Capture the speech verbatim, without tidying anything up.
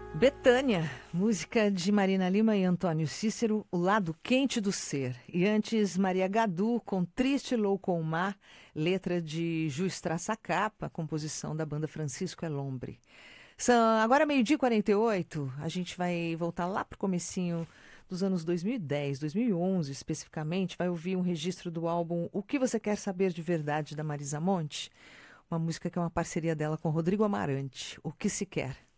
Betânia, música de Marina Lima e Antônio Cícero, O Lado Quente do Ser. E antes, Maria Gadu, com Triste Louco ao Mar, letra de Ju Strassacapa, composição da banda Francisco Elombre. São agora meio-dia e quarenta e oito, a gente vai voltar lá para o comecinho dos anos dois mil e dez, dois mil e onze especificamente, vai ouvir um registro do álbum O Que Você Quer Saber de Verdade, da Marisa Monte, uma música que é uma parceria dela com Rodrigo Amarante, O Que Se Quer.